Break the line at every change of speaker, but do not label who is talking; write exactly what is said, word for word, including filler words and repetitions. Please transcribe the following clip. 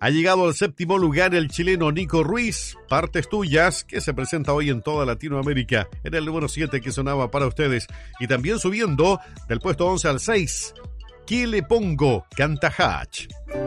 Ha llegado al séptimo lugar el chileno Nico Ruiz, Partes Tuyas, que se presenta hoy en toda Latinoamérica. Era el número siete que sonaba para ustedes. Y también subiendo del puesto once al seis, ¿Qué le pongo? Canta Hatch.